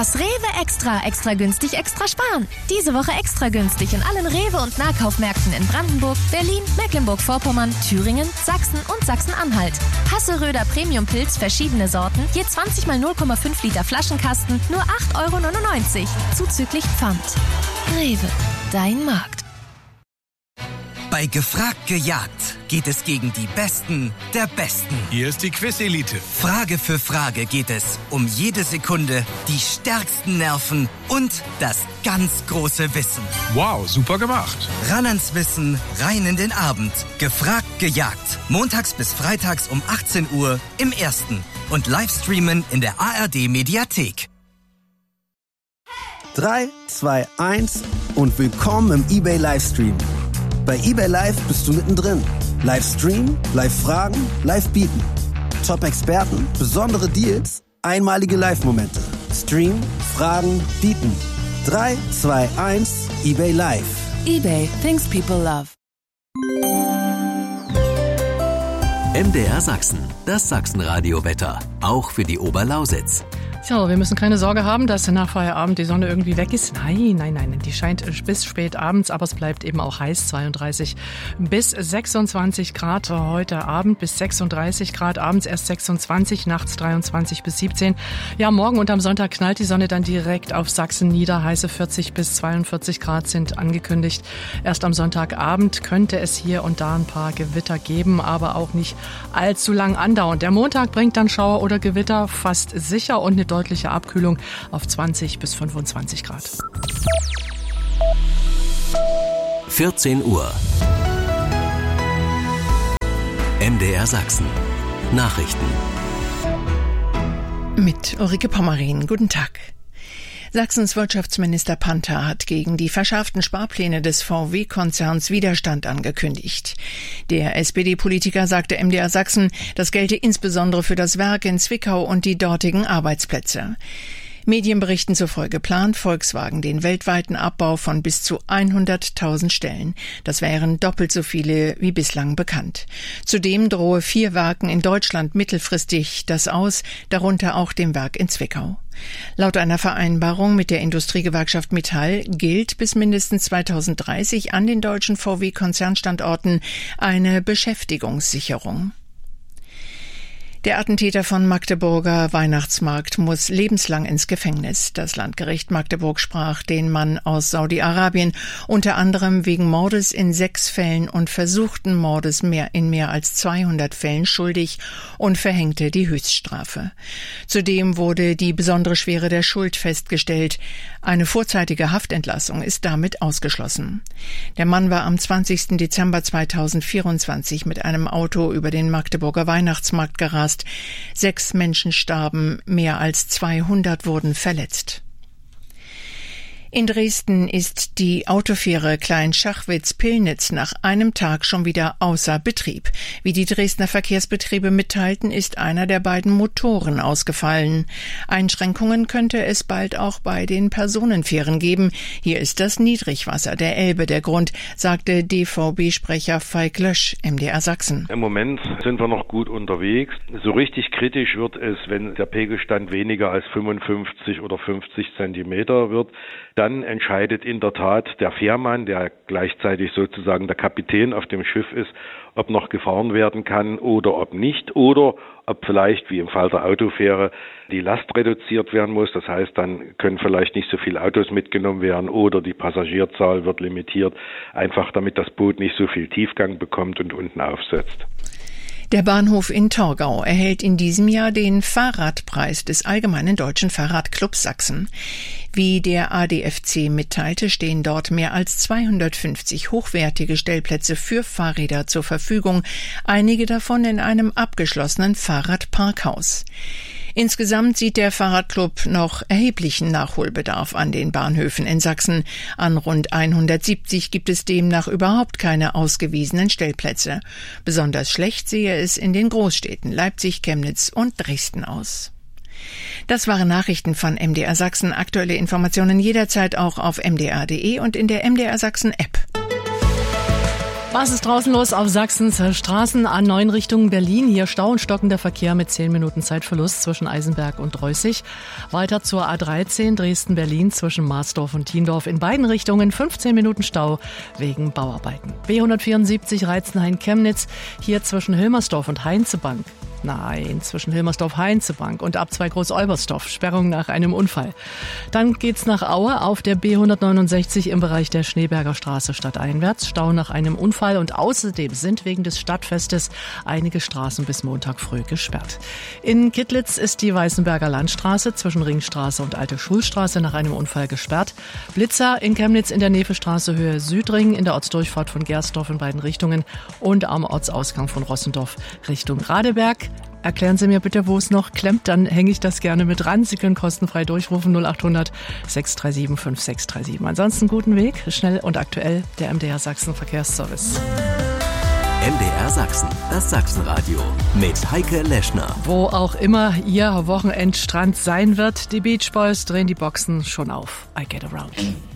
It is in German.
Das Rewe Extra günstig, extra sparen. Diese Woche extra günstig in allen Rewe- und Nahkaufmärkten in Brandenburg, Berlin, Mecklenburg-Vorpommern, Thüringen, Sachsen und Sachsen-Anhalt. Hasseröder Premium-Pilz, verschiedene Sorten, je 20 mal 0,5 Liter Flaschenkasten, nur 8,99 €, zuzüglich Pfand. Rewe, dein Markt. Bei Gefragt gejagt geht es gegen die Besten der Besten. Hier ist die Quiz-Elite. Frage für Frage geht es um jede Sekunde, die stärksten Nerven und das ganz große Wissen. Wow, super gemacht. Ran ans Wissen, rein in den Abend. Gefragt gejagt. Montags bis freitags um 18 Uhr im Ersten. Und Livestreamen in der ARD-Mediathek. 3, 2, 1 und willkommen im eBay Livestream. Bei eBay Live bist du mittendrin. Livestream, Live-Fragen, Live-Bieten. Top-Experten, besondere Deals, einmalige Live-Momente. Stream, Fragen, Bieten. 3, 2, 1, eBay Live. eBay, things people love. MDR Sachsen, das Sachsenradio-Wetter, auch für die Oberlausitz. So, wir müssen keine Sorge haben, dass nach Feierabend die Sonne irgendwie weg ist. Nein, die scheint bis spät abends, aber es bleibt eben auch heiß, 32 bis 26 Grad heute Abend, bis 36 Grad, abends erst 26, nachts 23 bis 17. Ja, morgen und am Sonntag knallt die Sonne dann direkt auf Sachsen nieder, heiße 40 bis 42 Grad sind angekündigt. Erst am Sonntagabend könnte es hier und da ein paar Gewitter geben, aber auch nicht allzu lang andauernd. Der Montag bringt dann Schauer oder Gewitter fast sicher und eine deutliche Abkühlung auf 20 bis 25 Grad. 14 Uhr. MDR Sachsen. Nachrichten. Mit Ulrike Pommerin. Guten Tag. Sachsens Wirtschaftsminister Panther hat gegen die verschärften Sparpläne des VW-Konzerns Widerstand angekündigt. Der SPD-Politiker sagte MDR Sachsen, das gelte insbesondere für das Werk in Zwickau und die dortigen Arbeitsplätze. Medienberichten zufolge plant Volkswagen den weltweiten Abbau von bis zu 100.000 Stellen. Das wären doppelt so viele wie bislang bekannt. Zudem drohe 4 Werken in Deutschland mittelfristig das aus, darunter auch dem Werk in Zwickau. Laut einer Vereinbarung mit der Industriegewerkschaft Metall gilt bis mindestens 2030 an den deutschen VW-Konzernstandorten eine Beschäftigungssicherung. Der Attentäter von Magdeburger Weihnachtsmarkt muss lebenslang ins Gefängnis. Das Landgericht Magdeburg sprach den Mann aus Saudi-Arabien unter anderem wegen Mordes in 6 Fällen und versuchten Mordes in mehr als 200 Fällen schuldig und verhängte die Höchststrafe. Zudem wurde die besondere Schwere der Schuld festgestellt. Eine vorzeitige Haftentlassung ist damit ausgeschlossen. Der Mann war am 20. Dezember 2024 mit einem Auto über den Magdeburger Weihnachtsmarkt gerast. 6 Menschen starben, mehr als 200 wurden verletzt. In Dresden ist die Autofähre Klein-Schachwitz-Pillnitz nach einem Tag schon wieder außer Betrieb. Wie die Dresdner Verkehrsbetriebe mitteilten, ist einer der beiden Motoren ausgefallen. Einschränkungen könnte es bald auch bei den Personenfähren geben. Hier ist das Niedrigwasser der Elbe der Grund, sagte DVB-Sprecher Falk Lösch, MDR Sachsen. Im Moment sind wir noch gut unterwegs. So richtig kritisch wird es, wenn der Pegelstand weniger als 55 oder 50 Zentimeter wird. Dann entscheidet in der Tat der Fährmann, der gleichzeitig sozusagen der Kapitän auf dem Schiff ist, ob noch gefahren werden kann oder ob nicht, oder ob vielleicht, wie im Fall der Autofähre, die Last reduziert werden muss. Das heißt, dann können vielleicht nicht so viele Autos mitgenommen werden oder die Passagierzahl wird limitiert, einfach damit das Boot nicht so viel Tiefgang bekommt und unten aufsetzt. Der Bahnhof in Torgau erhält in diesem Jahr den Fahrradpreis des Allgemeinen Deutschen Fahrradclubs Sachsen. Wie der ADFC mitteilte, stehen dort mehr als 250 hochwertige Stellplätze für Fahrräder zur Verfügung, einige davon in einem abgeschlossenen Fahrradparkhaus. Insgesamt sieht der Fahrradclub noch erheblichen Nachholbedarf an den Bahnhöfen in Sachsen. An rund 170 gibt es demnach überhaupt keine ausgewiesenen Stellplätze. Besonders schlecht sehe es in den Großstädten Leipzig, Chemnitz und Dresden aus. Das waren Nachrichten von MDR Sachsen. Aktuelle Informationen jederzeit auch auf mdr.de und in der MDR Sachsen App. Was ist draußen los auf Sachsens Straßen? A9 Richtung Berlin. Hier Stau und stockender Verkehr mit 10 Minuten Zeitverlust zwischen Eisenberg und Reußig. Weiter zur A13 Dresden-Berlin zwischen Marsdorf und Thiendorf. In beiden Richtungen 15 Minuten Stau wegen Bauarbeiten. B174 Reizenhain-Chemnitz. Hier zwischen Hilmersdorf und Heinzebank. Nein, zwischen Hilmersdorf-Heinzebank und Ab2 Groß-Olbersdorf. Sperrung nach einem Unfall. Dann geht's nach Aue auf der B169 im Bereich der Schneeberger Straße stadteinwärts. Stau nach einem Unfall und außerdem sind wegen des Stadtfestes einige Straßen bis Montag früh gesperrt. In Kittlitz ist die Weißenberger Landstraße zwischen Ringstraße und Alte Schulstraße nach einem Unfall gesperrt. Blitzer in Chemnitz in der Nevestraße Höhe Südring in der Ortsdurchfahrt von Gersdorf in beiden Richtungen und am Ortsausgang von Rossendorf Richtung Radeberg. Erklären Sie mir bitte, wo es noch klemmt, dann hänge ich das gerne mit ran. Sie können kostenfrei durchrufen 0800 637 5637. Ansonsten guten Weg, schnell und aktuell, der MDR Sachsen Verkehrsservice. MDR Sachsen, das Sachsenradio mit Heike Leschner. Wo auch immer Ihr Wochenendstrand sein wird, die Beach Boys drehen die Boxen schon auf. I Get Around.